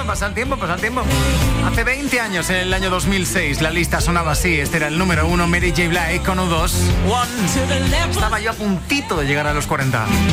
pasa el tiempo. Hace 20 años, en el año 2006, la lista sonaba así. Este era el número 1, Mary J. Blige con U2. One. Estaba yo a puntito de llegar a los 40.